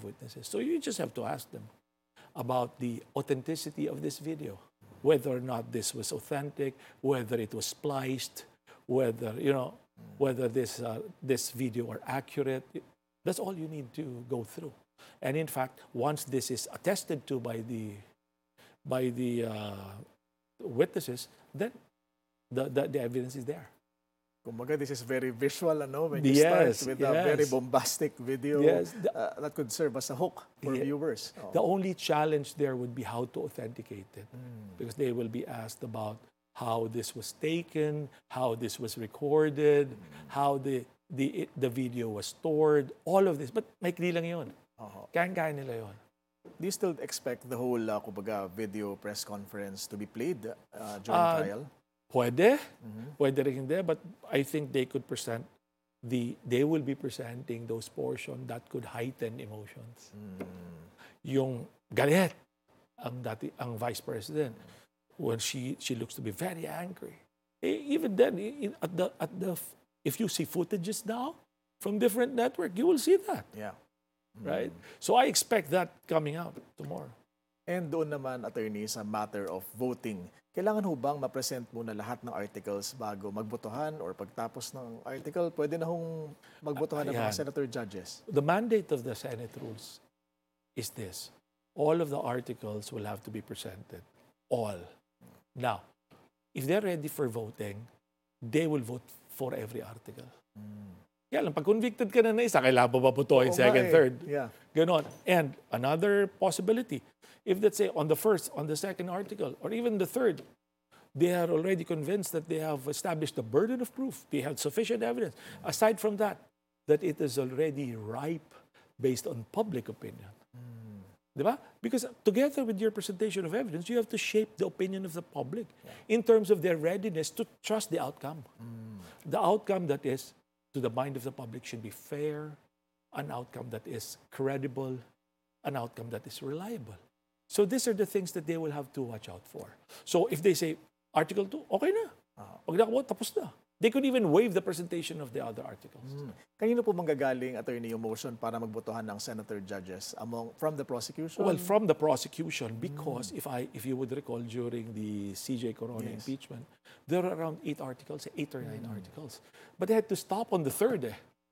witnesses. So you just have to ask them about the authenticity of this video, whether or not this was authentic, whether it was spliced, whether, whether this video are accurate. That's all you need to go through. And in fact, once this is attested to by the witnesses, then the evidence is there. Kumbaga, this is very visual, when you Yes, start with a very bombastic video that could serve as a hook for viewers. The only challenge there would be how to authenticate it, because they will be asked about how this was taken, how this was recorded, how the video was stored, all of this. But maikli lang yun. Kaya nila yun. Do you still expect the whole kumbaga, video press conference to be played during trial? Pwede. Pwede rin hindi. But I think they could they will be presenting those portions that could heighten emotions. Yung galit, ang Vice President, when she looks to be very angry. Even then, if you see footages now from different network, you will see that. Yeah. Right? So I expect that coming out tomorrow. And doon naman, attorney, sa matter of voting, kailangan ho bang ma-present muna lahat ng articles bago magbotohan or pagtapos ng article, pwede na hong magbotohan ng mga senator judges? The mandate of the Senate rules is this. All of the articles will have to be presented. All. Now, if they're ready for voting, they will vote for every article. Kaya lang, pag convicted ka na isa, kailangan pa babotohin second, third. Yeah. Ganon. And another possibility, if let's say on the first, on the second article, or even the third, they are already convinced that they have established the burden of proof, they have sufficient evidence. Aside from that it is already ripe based on public opinion. Diba? Because together with your presentation of evidence, you have to shape the opinion of the public in terms of their readiness to trust the outcome. The outcome that is, to the mind of the public, should be fair, an outcome that is credible, an outcome that is reliable. So these are the things that they will have to watch out for. So if they say, Article 2, okay na. Pag nakaboto, tapos na. They could even waive the presentation of the other articles. Kanino po manggagaling, attorney, yung motion para magbotohan ng senator judges from the prosecution? Well, from the prosecution, because if you would recall, during the CJ Corona impeachment, there were around 8 articles, 8 or 9 articles. But they had to stop on the third.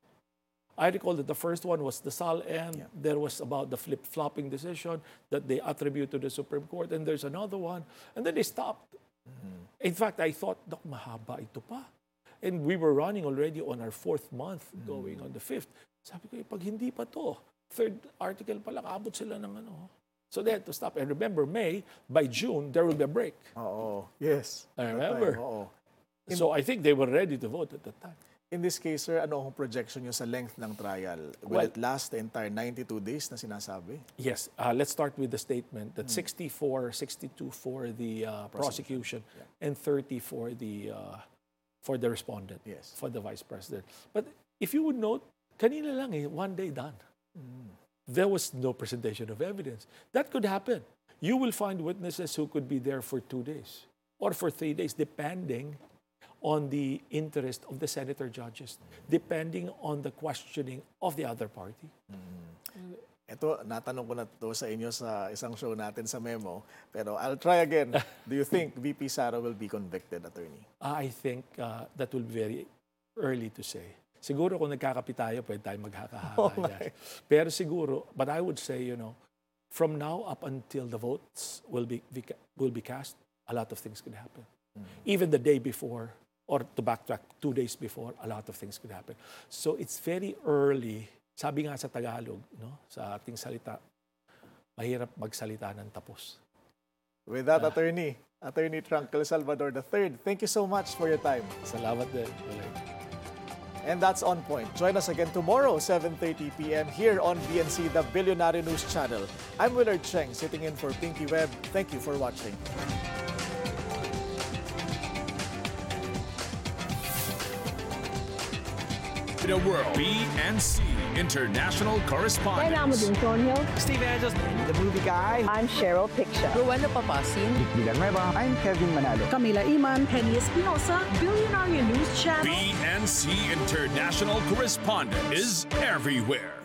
I recall that the first one was the SAL, and there was about the flip-flopping decision that they attribute to the Supreme Court, and there's another one, and then they stopped. In fact, I thought, mahaba ito pa. And we were running already on our 4th month, going on the 5th. Sabi ko, pag hindi pa to, third article pa lang, abot sila ng ano. So they had to stop. And remember, by June, there will be a break. Yes. I remember. So I think they were ready to vote at that time. In this case, sir, ano ang projection nyo sa length ng trial? Will it last the entire 92 days na sinasabi? Yes. Let's start with the statement that 62 for the prosecution and 30 for the respondent, for the Vice President. But if you would note, kanina lang one day done. There was no presentation of evidence. That could happen. You will find witnesses who could be there for 2 days or for 3 days, depending on the interest of the senator judges, depending on the questioning of the other party. Ito, natanong ko na to sa inyo sa isang show natin sa Memo, pero I'll try again. Do you think VP Sara will be convicted, attorney? I think that will be very early to say. Siguro kung nagkakapi tayo, pwede tayo maghaka-haka. Pero siguro, but I would say, from now up until the votes will be cast, a lot of things could happen. Even the day before, or to backtrack 2 days before, a lot of things could happen. So it's very early. Sabi nga sa Tagalog, sa ating salita, mahirap magsalita ng tapos. With that, Attorney Tranquil Salvador III, thank you so much for your time. Salamat din. And that's On Point. Join us again tomorrow, 7:30 p.m. here on BNC, the Billionaire News Channel. I'm Willard Cheng, sitting in for Pinky Webb. Thank you for watching. The World BNC International Correspondent. Kailangan mo din, Tonyo. Steve Angeles, the movie guy. I'm Cheryl Picture. Rowena Papasin. Villanueva. I'm Kevin Manalo. Camila Iman. Penny Espinosa. Billionaire News Channel. BNC International Correspondent is everywhere.